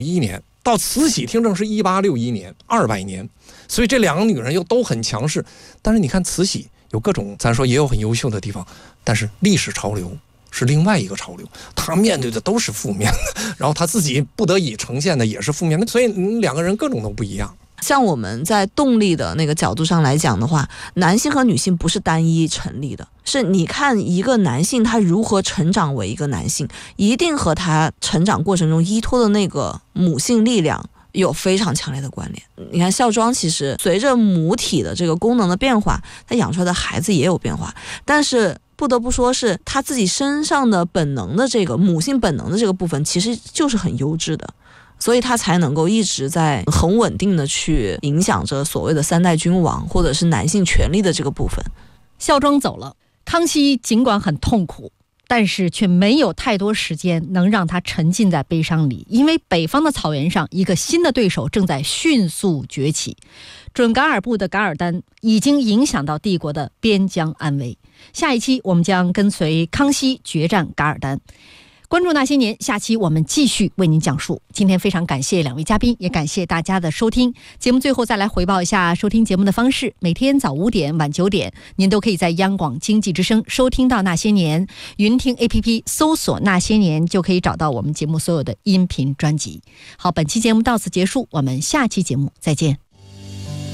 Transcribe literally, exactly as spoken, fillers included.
一年，到慈禧听政是一八六一年，二百年，所以这两个女人又都很强势。但是你看慈禧有各种，咱说也有很优秀的地方，但是历史潮流是另外一个潮流，她面对的都是负面的，然后她自己不得已呈现的也是负面的，所以两个人各种都不一样。 像我们在动力的那个角度上来讲的话，男性和女性不是单一成立的，是你看一个男性他如何成长为一个男性，一定和他成长过程中依托的那个母性力量有非常强烈的关联。你看孝庄其实随着母体的这个功能的变化，他养出来的孩子也有变化，但是不得不说是他自己身上的本能的这个母性本能的这个部分其实就是很优质的，所以他才能够一直在很稳定的去影响着所谓的三代君王或者是男性权利的这个部分。 孝庄走了，康熙尽管很痛苦，但是却没有太多时间能让他沉浸在悲伤里，因为北方的草原上一个新的对手正在迅速崛起，准噶尔部的噶尔丹已经影响到帝国的边疆安危。下一期我们将跟随康熙决战噶尔丹，关注那些年，下期我们继续为您讲述。今天非常感谢两位嘉宾，也感谢大家的收听。节目最后再来回报一下收听节目的方式，每天早五点晚九点您都可以在央广经济之声收听到那些年，云听 A P P 搜索那些年就可以找到我们节目所有的音频专辑。好，本期节目到此结束，我们下期节目再见。